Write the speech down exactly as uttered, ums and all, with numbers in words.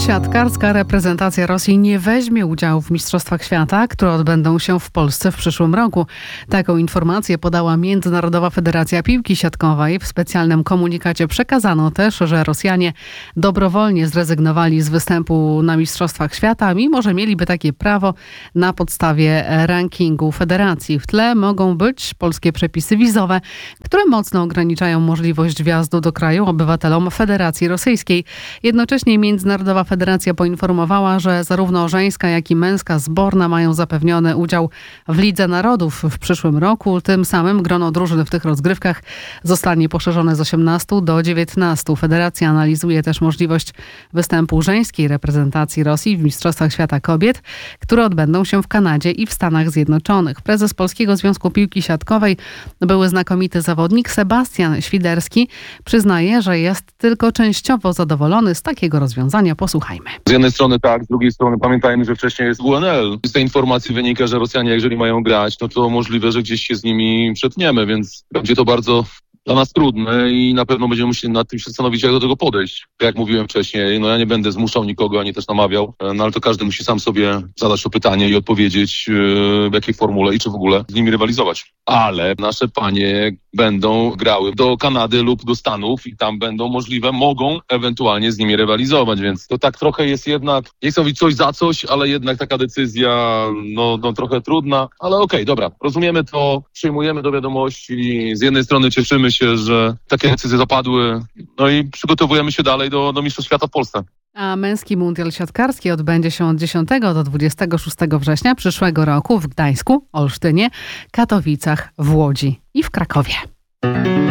Siatkarska reprezentacja Rosji nie weźmie udziału w Mistrzostwach Świata, które odbędą się w Polsce w przyszłym roku. Taką informację podała Międzynarodowa Federacja Piłki Siatkowej. W specjalnym komunikacie przekazano też, że Rosjanie dobrowolnie zrezygnowali z występu na Mistrzostwach Świata, mimo że mieliby takie prawo na podstawie rankingu federacji. W tle mogą być polskie przepisy wizowe, które mocno ograniczają możliwość wjazdu do kraju obywatelom Federacji Rosyjskiej. Jednocześnie Międzynarodowa Federacja poinformowała, że zarówno żeńska, jak i męska zborna mają zapewniony udział w Lidze Narodów w przyszłym roku. Tym samym grono drużyn w tych rozgrywkach zostanie poszerzone z osiemnastu do dziewiętnastu. Federacja analizuje też możliwość występu żeńskiej reprezentacji Rosji w Mistrzostwach Świata Kobiet, które odbędą się w Kanadzie i w Stanach Zjednoczonych. Prezes Polskiego Związku Piłki Siatkowej, były znakomity zawodnik Sebastian Świderski, przyznaje, że jest tylko częściowo zadowolony z takiego rozwiązania. Posłuchajmy. Z jednej strony tak, z drugiej strony pamiętajmy, że wcześniej jest W N L. Z tej informacji wynika, że Rosjanie, jeżeli mają grać, no to możliwe, że gdzieś się z nimi przetniemy, więc będzie to bardzo dla nas trudne i na pewno będziemy musieli nad tym się zastanowić, jak do tego podejść. Jak mówiłem wcześniej, no ja nie będę zmuszał nikogo, ani też namawiał, no ale to każdy musi sam sobie zadać to pytanie i odpowiedzieć, w jakiej formule i czy w ogóle z nimi rywalizować. Ale nasze panie będą grały do Kanady lub do Stanów i tam będą możliwe, mogą ewentualnie z nimi rywalizować, więc to tak trochę jest jednak, nie chcę mówić coś za coś, ale jednak taka decyzja, no, no trochę trudna, ale okej, okay, dobra, rozumiemy to, przyjmujemy do wiadomości, z jednej strony cieszymy się, że takie decyzje zapadły, no i przygotowujemy się dalej do, do Mistrzostw Świata w Polsce. A męski mundial siatkarski odbędzie się od dziesiątego do dwudziestego szóstego września przyszłego roku w Gdańsku, Olsztynie, Katowicach, w Łodzi i w Krakowie.